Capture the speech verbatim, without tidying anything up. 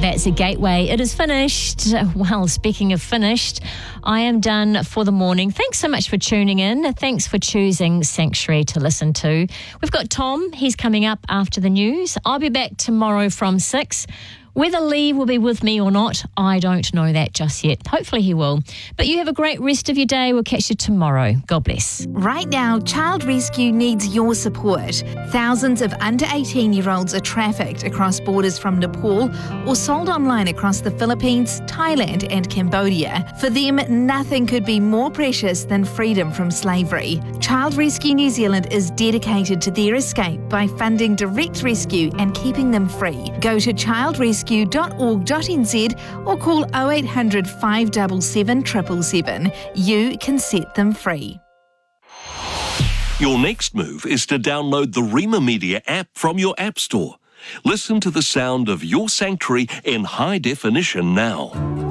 That's a gateway. It is finished. Well, speaking of finished, I am done for the morning. Thanks so much for tuning in. Thanks for choosing Sanctuary to listen to. We've got Tom. He's coming up after the news. I'll be back tomorrow from six. Whether Lee will be with me or not, I don't know that just yet. Hopefully he will. But you have a great rest of your day. We'll catch you tomorrow. God bless. Right now, Child Rescue needs your support. Thousands of under eighteen-year-olds are trafficked across borders from Nepal or sold online across the Philippines, Thailand and Cambodia. For them, nothing could be more precious than freedom from slavery. Child Rescue New Zealand is dedicated to their escape by funding direct rescue and keeping them free. Go to child rescue dot org dot n z or call oh eight hundred, five seven seven, seven seven seven. You can set them free. Your next move is to download the Rima Media app from your app store. Listen to the sound of your sanctuary in high definition now.